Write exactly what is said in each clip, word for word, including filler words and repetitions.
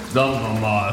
Verdammt nochmal.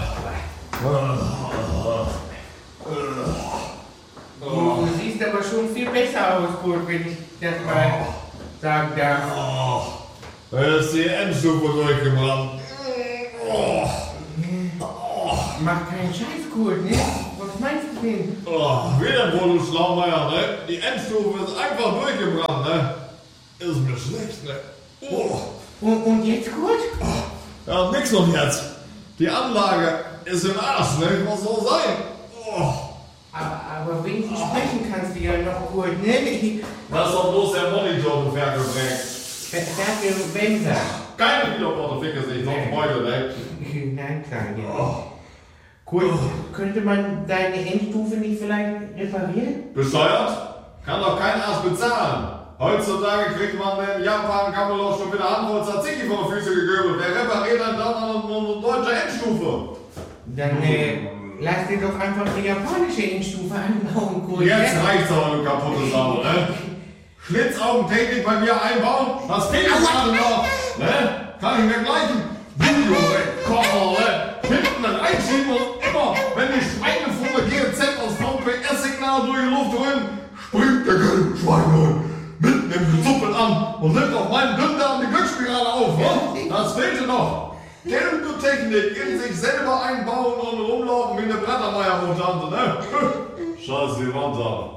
Du siehst aber schon viel besser aus, Kurt, wenn ich das mal sagen darf. Oh, da ist die Endstufe durchgebrannt. Oh. Oh. Mach keinen Scheiß, Kurt, ne? Was meinst du denn? Oh, wie denn wohl, du Schlaumeier, ne? Die Endstufe ist einfach durchgebrannt, ne? Ist mir schlecht, ne? Oh. Und, und jetzt, Kurt? Ja, nix und jetzt. Die Anlage ist im Arsch, ne? Was soll sein? Oh. Aber, aber wenigstens sprechen kannst du ja noch, Kurt, ne? Das ist doch bloß der Monitor, du Ferkelfreck. Ferkelwenser. Keine Wiederworte, ficke sich, noch ein Beutel, ne? Nein, klar, ja. Oh. Kurt, könnte man deine Endstufe nicht vielleicht reparieren? Besteuert? Kann doch kein Arsch bezahlen. Heutzutage kriegt man in Japan, kann man doch schon wieder Handvoll Tzatziki vor die Füße gegöbelt. Wer repariert dann da noch eine deutsche Endstufe? Dann äh, lass dir doch einfach die japanische Endstufe anbauen, Kurt. Jetzt reicht's aber, du kaputte Sau, ne? Schlitzaugentechnik bei mir einbauen? Was fehlt gerade noch? Ne? Kann ich mir gleich ein Videorekorder, ne? Hinten reinschieben und immer, wenn die Schweinefumme G Z aus V P S-Signal durch die Luft drücken, springt der gelbe Schweinehund mitten im Gezuppel an und nimmt auf meinen Dünndarm die Glücksspirale auf, ne? Das fehlte noch. Gelbe Technik in sich selber einbauen und rumlaufen wie eine Brettermeier-Mutante, ne? Scheiße, die Wand an.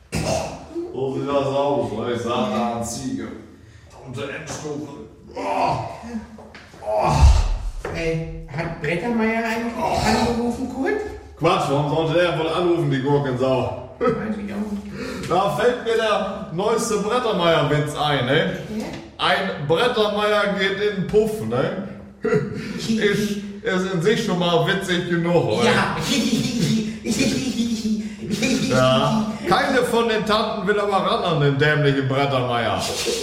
So sieht das aus, ne? Ich sag da an Ziege. Unter Endstufe. Oh. Oh. Äh, hat Brettermeier eigentlich oh. angerufen, Kurt? Quatsch, warum sollte der wohl anrufen, die Gurkensau? Weiß ich auch nicht. Da fällt mir der neueste Brettermeier-Witz ein, ne? Ja? Ein Brettermeier geht in den Puff, ne? Ist, ist in sich schon mal witzig genug, oder? Ja. Ja. Keine von den Tanten will aber ran an den dämlichen Brettermeier.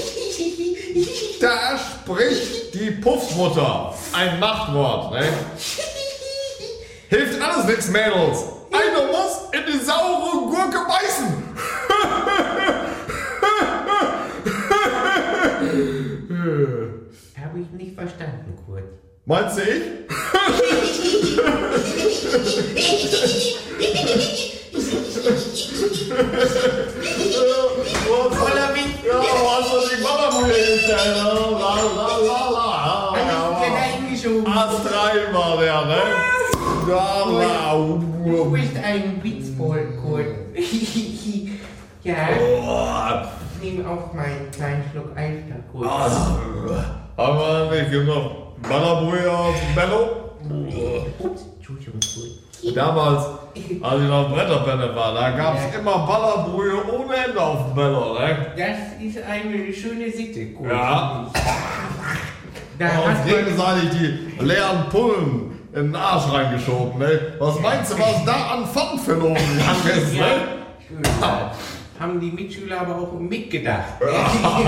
Da spricht die Puffmutter. Ein Machtwort, ne? Hilft alles nichts, Mädels. Einer muss in die saure Gurke beißen. Habe ich nicht verstanden, Kurt. Meinst du ich? Voller Wind. Ja, hast du die Ballerbude gestellt? La la la la. Hab ich dir da hingeschoben. Ast rein war der, ne? Ja, la. Du bist ein Witzbold, Kurt. Ja. Ich nehme auch meinen kleinen Schluck Eis, Kurt. Haben wir nicht genug Ballerbrühe aus dem Bello? Ups, Entschuldigung, Kurt. Damals, als ich noch Bretterpenne war, da gab es ja. immer Ballerbrühe ohne Ende auf dem Bello, ne? Das ist eine schöne Sitte, Kurt. Ja. Da haben uns hat gegenseitig die leeren Pullen in den Arsch reingeschoben, ne? Was meinst du, was da an Pfand verloren gegangen ist, ne? Ja, schön. Haben die Mitschüler aber auch mitgedacht. Ne?